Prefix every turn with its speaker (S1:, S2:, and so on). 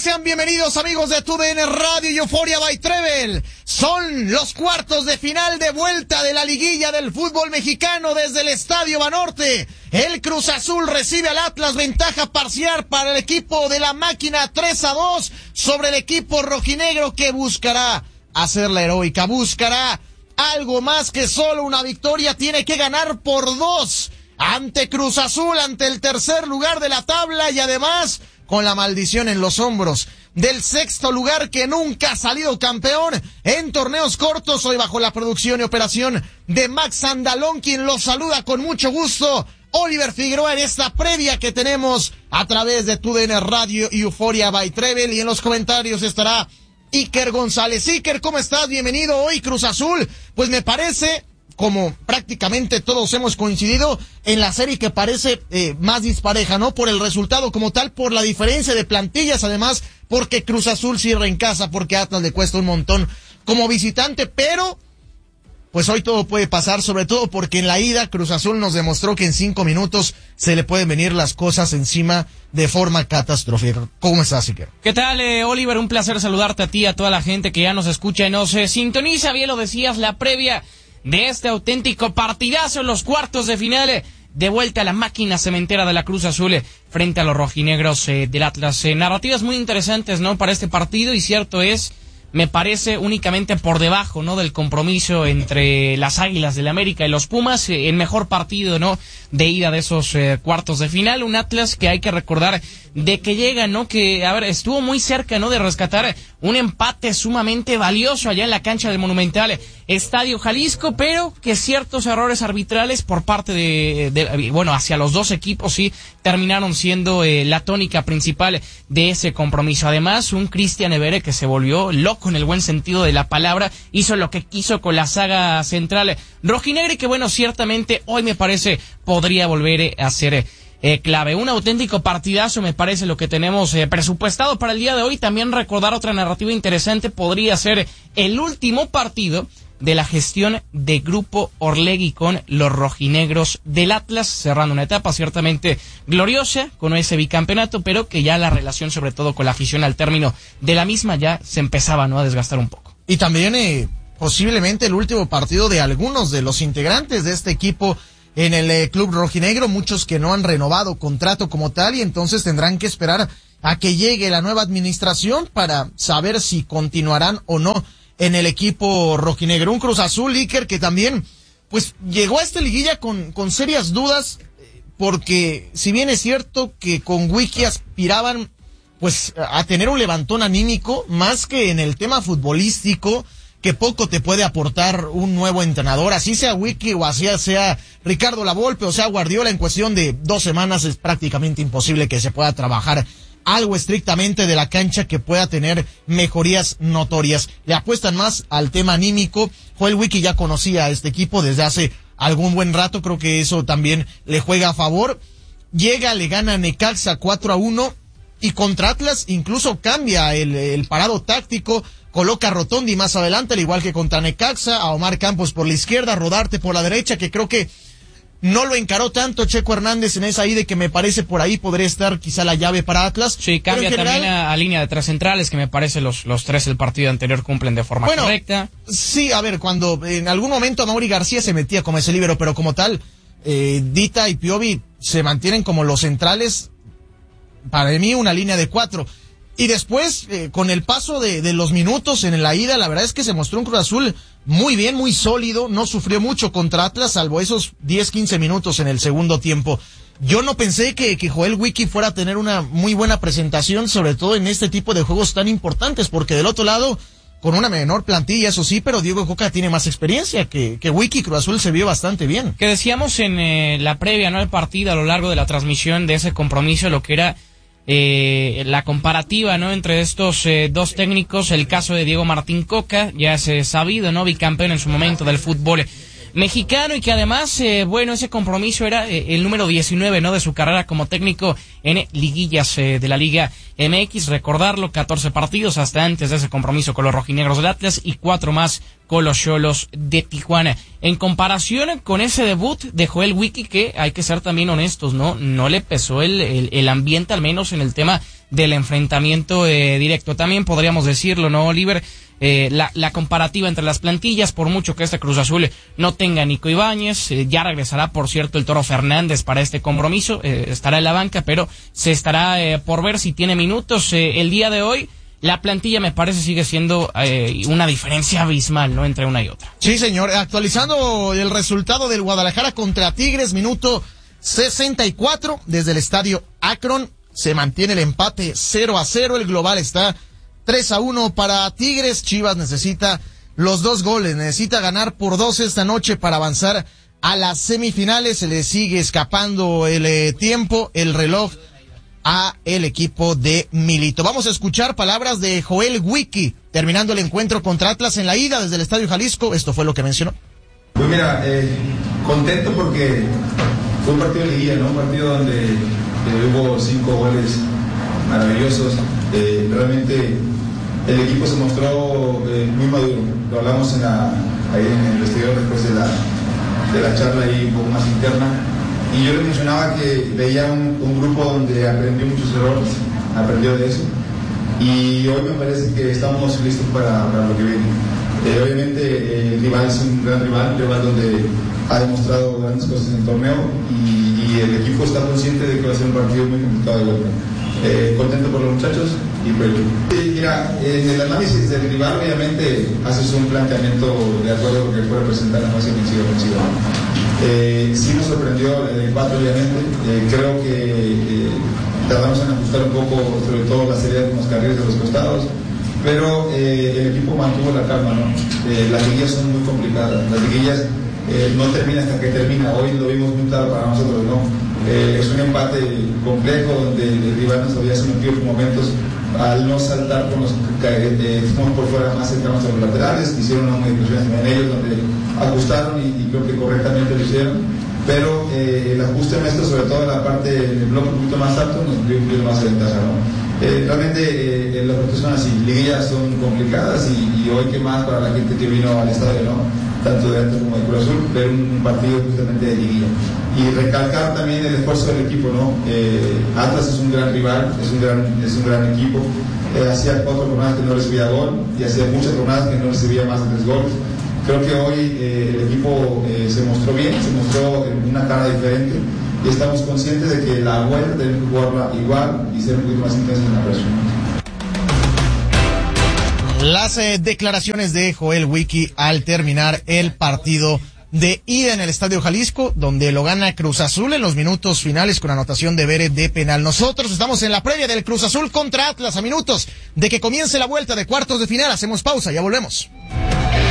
S1: Sean bienvenidos amigos de TUDN Radio y Euphoria by Trevel. Son los cuartos de final de vuelta de la liguilla del fútbol mexicano desde el Estadio Banorte. El Cruz Azul recibe al Atlas, ventaja parcial para el equipo de la máquina 3-2 sobre el equipo rojinegro que buscará hacer la heroica, buscará algo más que solo una victoria, tiene que ganar por 2 ante Cruz Azul, ante el tercer lugar de la tabla y además con la maldición en los hombros del sexto lugar que nunca ha salido campeón en torneos cortos. Hoy bajo la producción y operación de Max Andalón, quien los saluda con mucho gusto, Oliver Figueroa, en esta previa que tenemos a través de TUDN Radio y Euphoria by Trevel, y en los comentarios estará Iker González. Iker, ¿cómo estás? Bienvenido. Hoy Cruz Azul, pues me parece, como prácticamente todos hemos coincidido, en la serie que parece más dispareja, ¿no? Por el resultado como tal, por la diferencia de plantillas, además, porque Cruz Azul cierra en casa, porque a Atlas le cuesta un montón como visitante, pero pues hoy todo puede pasar, sobre todo porque en la ida Cruz Azul nos demostró que en 5 minutos se le pueden venir las cosas encima de forma catastrófica. ¿Cómo estás, Iker?
S2: ¿Qué tal, Oliver? Un placer saludarte a ti, a toda la gente que ya nos escucha y nos sintoniza. Bien lo decías, la previa de este auténtico partidazo en los cuartos de final, de vuelta a la máquina cementera de la Cruz Azul frente a los rojinegros del Atlas. Narrativas muy interesantes, ¿no?, para este partido, y cierto es, me parece únicamente por debajo, ¿no?, del compromiso entre las Águilas del América y los Pumas, el mejor partido, ¿no?, de ida de esos cuartos de final. Un Atlas que hay que recordar de que llega, ¿no?, que, a ver, estuvo muy cerca, ¿no?, de rescatar un empate sumamente valioso allá en la cancha del monumental Estadio Jalisco, pero que ciertos errores arbitrales por parte bueno, hacia los dos equipos sí terminaron siendo la tónica principal de ese compromiso. Además, un Cristian Evere que se volvió loco en el buen sentido de la palabra, hizo lo que quiso con la saga central rojinegra y que, bueno, ciertamente hoy me parece podría volver a ser clave. Un auténtico partidazo me parece lo que tenemos presupuestado para el día de hoy. También recordar otra narrativa interesante, podría ser el último partido de la gestión de Grupo Orlegui con los rojinegros del Atlas, cerrando una etapa ciertamente gloriosa con ese bicampeonato, pero que ya la relación, sobre todo con la afición al término de la misma, ya se empezaba, ¿no?, a desgastar un poco.
S1: Y también posiblemente el último partido de algunos de los integrantes de este equipo en el club rojinegro, muchos que no han renovado contrato como tal, y entonces tendrán que esperar a que llegue la nueva administración para saber si continuarán o no en el equipo rojinegro. Un Cruz Azul, Iker, que también pues llegó a esta liguilla con serias dudas, porque si bien es cierto que con Wiki aspiraban pues a tener un levantón anímico, más que en el tema futbolístico, que poco te puede aportar un nuevo entrenador, así sea Wiki o así sea Ricardo Lavolpe o sea Guardiola, en cuestión de 2 semanas es prácticamente imposible que se pueda trabajar algo estrictamente de la cancha que pueda tener mejorías notorias. Le apuestan más al tema anímico. Joel Wiki ya conocía a este equipo desde hace algún buen rato, creo que eso también le juega a favor. Llega, le gana a Necaxa 4-1 y contra Atlas incluso cambia el parado táctico, coloca a Rotondi más adelante, al igual que contra Necaxa, a Omar Campos por la izquierda, Rodarte por la derecha, que creo que no lo encaró tanto Checo Hernández en esa ida, que me parece por ahí podría estar quizá la llave para Atlas.
S2: Sí, cambia general, también a línea de 3 centrales, que me parece los 3 del partido anterior cumplen de forma correcta. Sí,
S1: a ver, cuando en algún momento Mauri García se metía como ese líbero, pero como tal, Dita y Piovi se mantienen como los centrales, para mí una línea de 4. Y después, con el paso de los minutos en la ida, la verdad es que se mostró un Cruz Azul muy bien, muy sólido, no sufrió mucho contra Atlas, salvo esos 10-15 minutos en el segundo tiempo. Yo no pensé que Joel Wiki fuera a tener una muy buena presentación, sobre todo en este tipo de juegos tan importantes, porque del otro lado, con una menor plantilla, eso sí, pero Diego Coca tiene más experiencia que Wiki. Cruz Azul se vio bastante bien.
S2: Que decíamos en la previa, ¿no?, el partido, a lo largo de la transmisión de ese compromiso, lo que era la comparativa, ¿no?, entre estos dos técnicos. El caso de Diego Martín Coca, ya es sabido, ¿no?, bicampeón en su momento del fútbol mexicano, y que además, bueno, ese compromiso era el número 19, ¿no?, de su carrera como técnico en liguillas de la Liga MX. Recordarlo, 14 partidos hasta antes de ese compromiso con los rojinegros del Atlas y 4 más con los Xolos de Tijuana. En comparación con ese debut de Joel Wiki, que hay que ser también honestos, no le pesó el ambiente, al menos en el tema del enfrentamiento directo. También podríamos decirlo, ¿no, Oliver? La comparativa entre las plantillas, por mucho que este Cruz Azul no tenga a Nico Ibáñez, ya regresará, por cierto, el Toro Fernández para este compromiso, estará en la banca, pero se estará por ver si tiene minutos. El día de hoy, la plantilla me parece sigue siendo una diferencia abismal, ¿no?, entre una y otra.
S1: Sí, señor. Actualizando el resultado del Guadalajara contra Tigres, minuto 64, desde el estadio Akron, se mantiene el empate 0-0, el global está 3-1 para Tigres. Chivas necesita los 2 goles, necesita ganar por 2 esta noche para avanzar a las semifinales. Se le sigue escapando el tiempo, el reloj a el equipo de Milito. Vamos a escuchar palabras de Joel Wiki terminando el encuentro contra Atlas en la ida desde el Estadio Jalisco. Esto fue lo que mencionó.
S3: Pues mira, contento porque fue un partido de liguilla, ¿no? Un partido donde hubo 5 goles maravillosos. Realmente el equipo se mostró muy maduro. Lo hablamos ahí en el vestidor después de la charla ahí un poco más interna. Y yo le mencionaba que veía un grupo donde aprendió muchos errores, aprendió de eso. Y hoy me parece que estamos listos para lo que viene. Obviamente el rival es un gran rival donde ha demostrado grandes cosas en el torneo y el equipo está consciente de que va a ser un partido muy complicado de vuelta. Contento por los muchachos y pues mira, en el análisis del rival obviamente haces un planteamiento de acuerdo a lo que puede presentar la fase ofensiva. Sí nos sorprendió el empate obviamente. Creo que tardamos en ajustar un poco, sobre todo la seriedad con los carriles de los costados, pero el equipo mantuvo la calma, ¿no? Las liguillas son muy complicadas, las liguillas no terminan hasta que termina. Hoy lo vimos muy claro para nosotros, ¿no? Es un empate complejo donde el rival nos había sometido por momentos al no saltar con los fuimos por fuera más cercanos a los laterales, hicieron unas modificaciones en ellos donde ajustaron y creo que correctamente lo hicieron, pero el ajuste nuestro, sobre todo en la parte del bloque un poquito más alto, nos dio un poquito más de ventaja, ¿no? Realmente las partidos son así, liguillas son complicadas y hoy que más para la gente que vino al estadio, ¿no? Tanto de Atlas como de Cruz Azul, ver un partido justamente de liguilla. Y recalcar también el esfuerzo del equipo, ¿no? Atlas es un gran rival, es un gran equipo. Hacía 4 jornadas que no recibía gol y hacía muchas jornadas que no recibía más de 3 goles. Creo que hoy el equipo se mostró bien, se mostró en una cara diferente y estamos conscientes de que la vuelta debe jugarla igual y ser un poquito más intensa en la presión.
S1: Las declaraciones de Joel Wiki al terminar el partido de ida en el Estadio Jalisco, donde lo gana Cruz Azul en los minutos finales con anotación de Beret de penal. Nosotros estamos en la previa del Cruz Azul contra Atlas, a minutos de que comience la vuelta de cuartos de final. Hacemos pausa, ya volvemos.